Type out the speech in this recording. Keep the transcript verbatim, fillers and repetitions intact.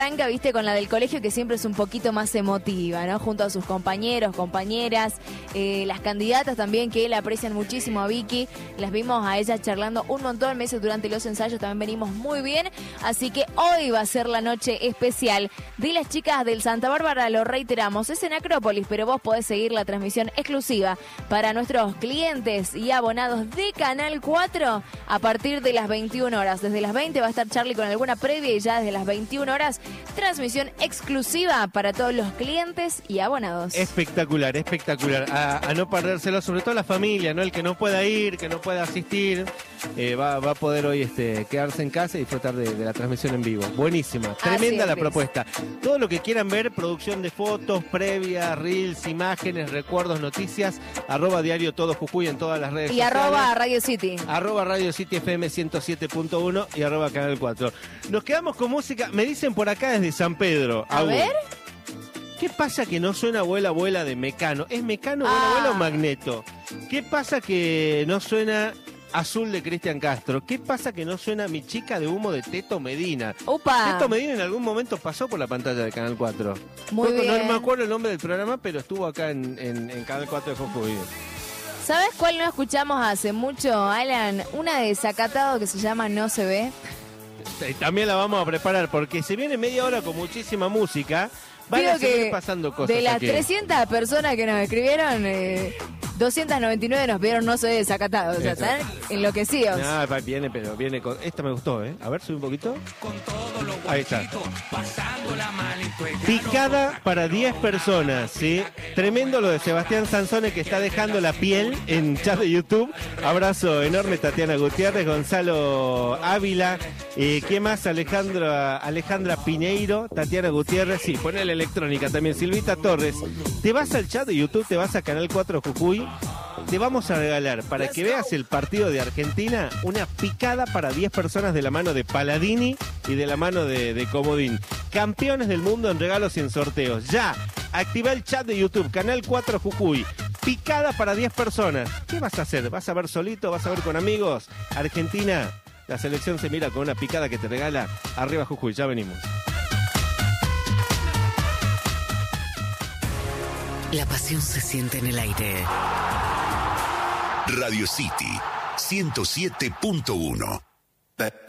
Arranca, viste, con la del colegio, que siempre es un poquito más emotiva, ¿no? Junto a sus compañeros, compañeras, eh, las candidatas también, que la aprecian muchísimo a Vicky. Las vimos a ella charlando un montón meses durante los ensayos, también venimos muy bien. Así que hoy va a ser la noche especial de las chicas del Santa Bárbara, lo reiteramos, es en Acrópolis, pero vos podés seguir la transmisión exclusiva para nuestros clientes y abonados de Canal cuatro a partir de las veintiuna horas. Desde las veinte va a estar Charlie con alguna previa y ya desde las veintiuna horas transmisión exclusiva para todos los clientes y abonados. Espectacular, espectacular. A, a no perdérselo, sobre todo la familia, ¿no? El que no pueda ir, que no pueda asistir, eh, va, va a poder hoy este, quedarse en casa y disfrutar de, de la transmisión en vivo. Buenísima, tremenda la propuesta. Todo lo que quieran ver, producción de fotos, previas, reels, imágenes, recuerdos, noticias, arroba diario todo Jujuy en todas las redes y sociales. Y arroba Radio City. Arroba Radio City F M ciento siete punto uno y arroba Canal cuatro. Nos quedamos con música, me dicen por acá desde San Pedro. A Aún. ver. ¿Qué pasa que no suena Abuela Abuela de Mecano? ¿Es Mecano, Abuela Ah. Abuela o Magneto? ¿Qué pasa que no suena Azul de Cristian Castro? ¿Qué pasa que no suena Mi Chica de Humo de Teto Medina? Upa. Teto Medina en algún momento pasó por la pantalla de Canal cuatro. Muy no, bien. No me acuerdo el nombre del programa, pero estuvo acá en, en, en Canal cuatro de Jujuy. ¿Sabes cuál no escuchamos hace mucho, Alan? Una de Zacatado que se llama No se ve. También la vamos a preparar porque se viene media hora con muchísima música. Van Digo a seguir que pasando cosas de las aquí. trescientas personas que nos escribieron, eh, doscientas noventa y nueve nos vieron No se ve Zacatado. O sea, Exacto. están enloquecidos. No, va, viene, pero viene con... Esta me gustó, ¿eh? A ver, sube un poquito. Ahí está. Picada para diez personas, ¿sí? Tremendo lo de Sebastián Sansone, que está dejando la piel en chat de YouTube. Abrazo enorme, Tatiana Gutiérrez, Gonzalo Ávila. Eh, ¿Qué más? Alejandra, Alejandra Piñeiro, Tatiana Gutiérrez. Sí, ponele electrónica también. Silvita Torres. Te vas al chat de YouTube, te vas a Canal cuatro Jujuy. Te vamos a regalar, para que veas el partido de Argentina, una picada para diez personas de la mano de Paladini y de la mano de, de Comodín. Campeones del mundo en regalos y en sorteos. Ya, activa el chat de YouTube, Canal cuatro Jujuy. Picada para diez personas. ¿Qué vas a hacer? ¿Vas a ver solito? ¿Vas a ver con amigos? Argentina, la selección se mira con una picada que te regala. Arriba Jujuy, ya venimos. La pasión se siente en el aire. Radio City ciento siete punto uno.